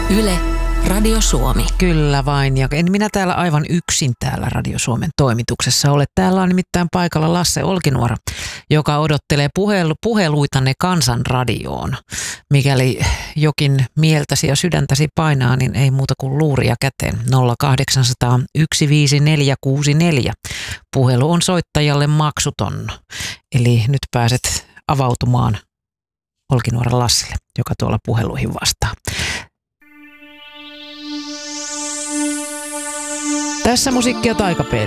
Yle, Radio Suomi. Kyllä vain, ja en minä täällä aivan yksin täällä Radio Suomen toimituksessa ole. Täällä on nimittäin paikalla Lasse Olkinuora, joka odottelee puheluitanne Kansanradioon. Mikäli jokin mieltäsi ja sydäntäsi painaa, niin ei muuta kuin luuria käteen. 0800 15464. Puhelu on soittajalle maksuton. Eli nyt pääset avautumaan Olkinuoran Lasselle, joka tuolla puheluihin vastaa. Tässä musiikkia taikapeili.